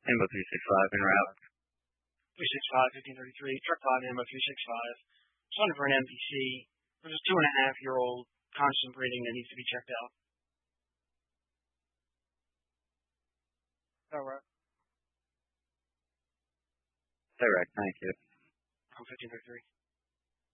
Ammo 365 en route. 365, 1533, truck 5, ammo 365. Just looking for an MPC. There's a 2.5-year-old constant breeding that needs to be checked out. Correct. Direct, thank you. I'm 1533.